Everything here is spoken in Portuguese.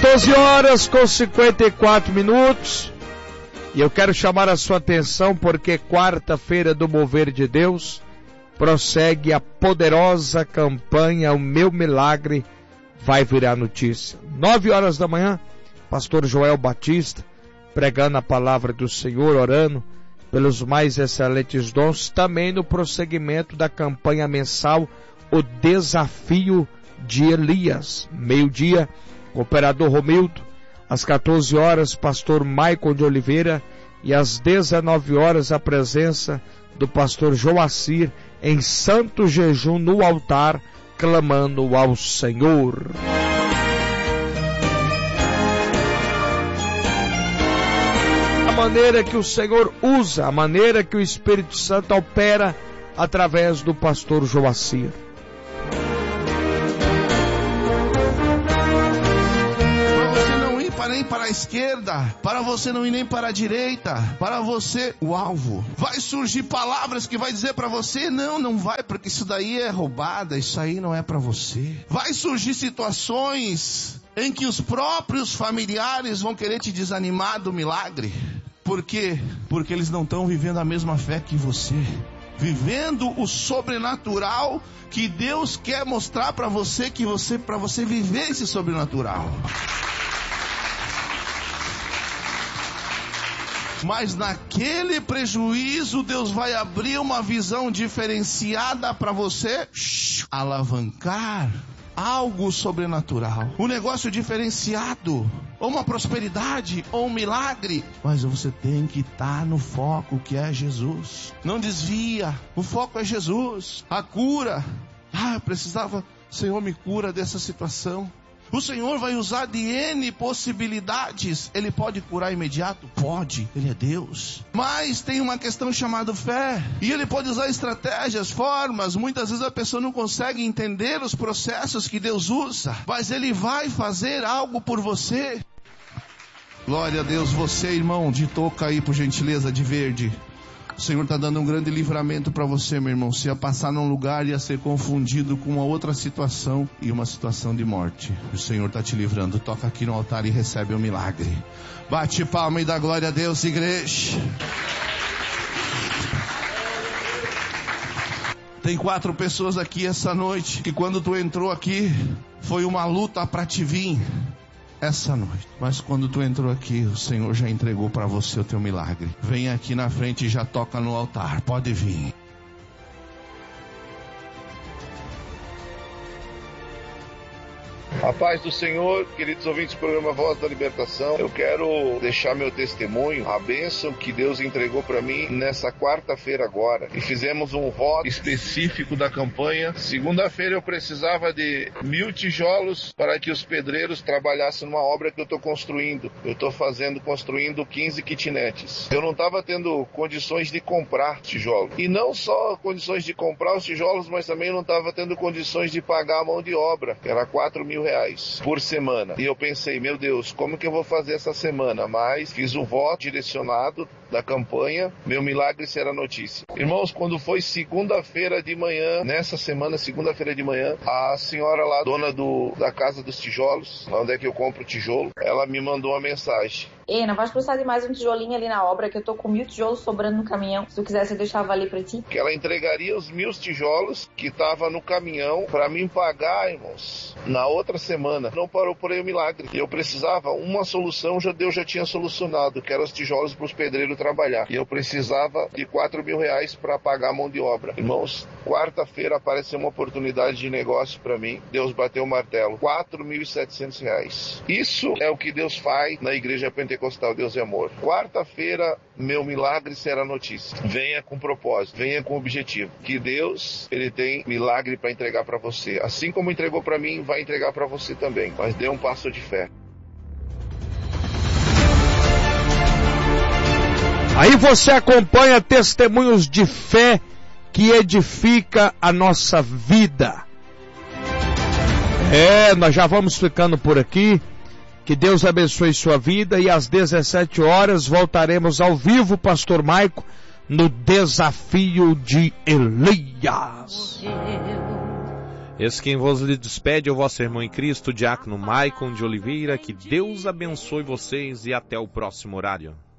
14 horas com 54 minutos. E eu quero chamar a sua atenção porque quarta-feira do Mover de Deus prossegue a poderosa campanha O Meu Milagre Vai Virar Notícia. 9 horas da manhã, pastor Joel Batista pregando a palavra do Senhor, orando pelos mais excelentes dons, também no prosseguimento da campanha mensal O Desafio de Elias. Meio-dia, Operador Romildo, às 14 horas, pastor Maicon de Oliveira, e às 19 horas a presença do pastor Joacir em santo jejum no altar, clamando ao Senhor. A maneira que o Senhor usa, a maneira que o Espírito Santo opera através do pastor Joacir. Nem para a esquerda, para você não ir nem para a direita, para você, o alvo. Vai surgir palavras que vai dizer para você, não vai, porque isso daí é roubada, isso aí não é para você. Vai surgir situações em que os próprios familiares vão querer te desanimar do milagre. Por quê? Porque eles não estão vivendo a mesma fé que você. Vivendo o sobrenatural que Deus quer mostrar para você, para você viver esse sobrenatural. Mas naquele prejuízo, Deus vai abrir uma visão diferenciada para você alavancar algo sobrenatural. Um negócio diferenciado, ou uma prosperidade, ou um milagre. Mas você tem que estar no foco que é Jesus. Não desvia, o foco é Jesus. A cura. Eu precisava, Senhor, me cura dessa situação. O Senhor vai usar de N possibilidades. Ele pode curar imediato? Pode. Ele é Deus. Mas tem uma questão chamada fé. E Ele pode usar estratégias, formas. Muitas vezes a pessoa não consegue entender os processos que Deus usa. Mas Ele vai fazer algo por você. Glória a Deus. Você, irmão, de touca aí, por gentileza, de verde. O Senhor está dando um grande livramento para você, meu irmão. Se ia passar num lugar, ia ser confundido com uma outra situação e uma situação de morte. O Senhor está te livrando. Toca aqui no altar e recebe o milagre. Bate palma e dá glória a Deus, igreja. Tem 4 pessoas aqui essa noite que quando tu entrou aqui foi uma luta para te vir essa noite. Mas quando tu entrou aqui, o Senhor já entregou para você o teu milagre. Vem aqui na frente e já toca no altar. Pode vir. A paz do Senhor, queridos ouvintes do programa Voz da Libertação. Eu quero deixar meu testemunho, a bênção que Deus entregou para mim nessa quarta-feira agora. E fizemos um voto específico da campanha. Segunda-feira eu precisava de 1000 tijolos para que os pedreiros trabalhassem numa obra que eu estou construindo. Eu estou construindo 15 kitnets. Eu não estava tendo condições de comprar tijolos. E não só condições de comprar os tijolos, mas também não estava tendo condições de pagar a mão de obra, que era R$4.000 por semana. E eu pensei, meu Deus, como que eu vou fazer essa semana? Mas fiz o voto direcionado da campanha, meu milagre será notícia. Irmãos, quando foi segunda-feira de manhã, nessa semana, segunda-feira de manhã, a senhora lá, dona da Casa dos Tijolos, onde é que eu compro tijolo, ela me mandou uma mensagem. Ei, não vais precisar de mais um tijolinho ali na obra, que eu tô com 1000 tijolos sobrando no caminhão. Se tu quisesse, eu deixava ali pra ti. Que ela entregaria os 1000 tijolos que tava no caminhão pra mim pagar, irmãos, na outra semana. Não parou por aí o milagre. Eu precisava, uma solução, Deus já tinha solucionado, que eram os tijolos pros pedreiros trabalhar. E eu precisava de R$4.000 pra pagar a mão de obra. Irmãos, quarta-feira apareceu uma oportunidade de negócio pra mim. Deus bateu o martelo. R$4.700. Isso é o que Deus faz na igreja pentecostal. Deus é amor. Quarta-feira, meu milagre será notícia. Venha com propósito, venha com objetivo. Que Deus, Ele tem milagre para entregar para você. Assim como entregou para mim, vai entregar para você também. Mas dê um passo de fé. Aí você acompanha testemunhos de fé que edifica a nossa vida. Nós já vamos ficando por aqui. Que Deus abençoe sua vida e às 17 horas voltaremos ao vivo, Pastor Maico, no Desafio de Elias. Esse quem vos lhe despede é o vosso irmão em Cristo, Diácono Maicon de Oliveira. Que Deus abençoe vocês e até o próximo horário.